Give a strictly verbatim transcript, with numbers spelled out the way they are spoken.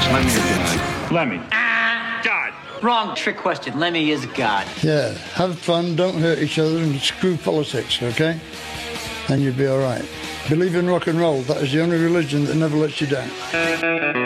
Lemmy or God? Lemmy. Ah, God. Wrong. Trick question. Lemmy is God. Yeah, have fun, don't hurt each other, and screw politics, okay? And you'll be all right. Believe in rock and roll. That is the only religion that never lets you down.